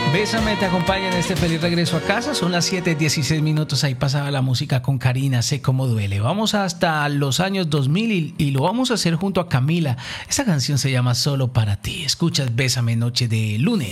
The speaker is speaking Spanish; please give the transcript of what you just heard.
Bésame te acompaña en este feliz regreso a casa. Son las 7:16. Ahí pasaba la música con Karina, Sé cómo duele. Vamos hasta los años 2000 y lo vamos a hacer junto a Camila. Esta canción se llama Solo para ti. Escuchas Bésame noche de lunes.